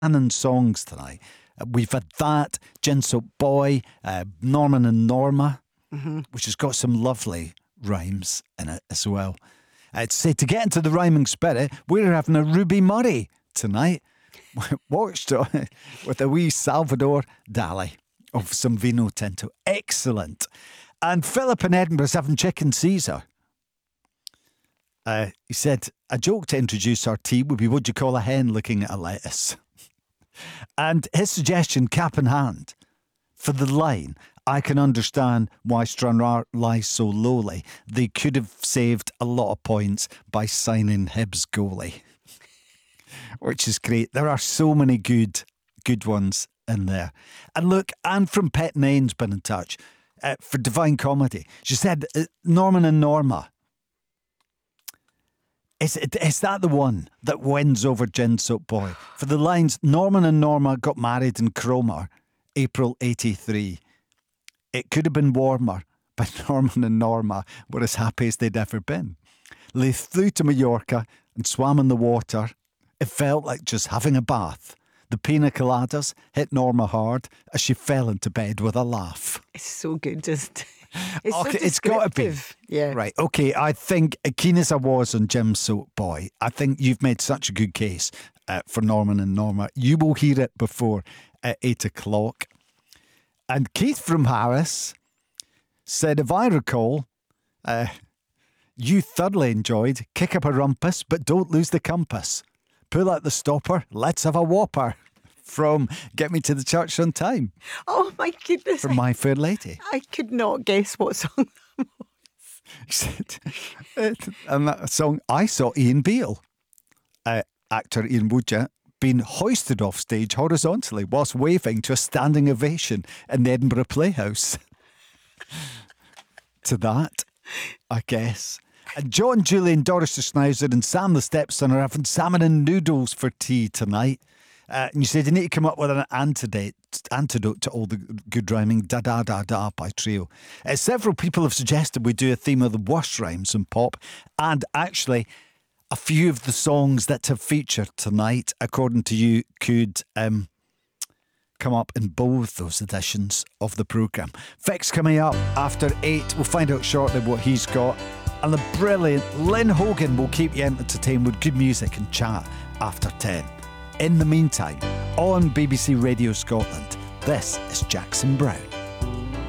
and songs tonight. We've had that, Gin Soap Boy, Norman and Norma, which has got some lovely rhymes in it as well. I'd say to get into the rhyming spirit, we're having a Ruby Murray tonight, watched with a wee Salvador Dali of some Vino Tinto. Excellent. And Philip in Edinburgh's having chicken Caesar. He said, a joke to introduce our tea would be, would you call a hen looking at a lettuce? And his suggestion, cap in hand, for the line, I can understand why Stranraer lies so lowly. They could have saved a lot of points by signing Hibs goalie. Which is great. There are so many good ones in there. And look, Anne from Pet Nain's been in touch for Divine Comedy. She said, Norman and Norma. Is that the one that wins over Gin Soap Boy? For the lines, Norman and Norma got married in Cromer, April 83. It could have been warmer, but Norman and Norma were as happy as they'd ever been. They flew to Mallorca and swam in the water. It felt like just having a bath. The pina coladas hit Norma hard as she fell into bed with a laugh. It's so good, just... It's okay, so it's got to be. Yeah. Right, okay, I think, keen as I was on Gin Soap Boy, I think you've made such a good case for Norman and Norma. You will hear it before 8 o'clock. And Keith from Harris said, if I recall, you thoroughly enjoyed Kick Up a Rumpus, but don't lose the compass. Pull out the stopper, let's have a whopper. From Get Me to the Church on Time. Oh my goodness. From My Fair Lady. I could not guess what song that was. And that song, I saw Ian Beale, actor Ian Woodja, being hoisted off stage horizontally whilst waving to a standing ovation in the Edinburgh Playhouse. To that, I guess. And John, Julian, Doris the Schnauzer and Sam the Stepson are having salmon and noodles for tea tonight. And you said you need to come up with an antidote to all the good rhyming da-da-da-da by Trio. Several people have suggested we do a theme of the worst rhymes in pop, and actually a few of the songs that have featured tonight, according to you, could come up in both those editions of the programme. Fix coming up after 8. We'll find out shortly what he's got. And the brilliant Lynn Hogan will keep you entertained with good music and chat after 10. In the meantime, on BBC Radio Scotland, this is Jackson Browne.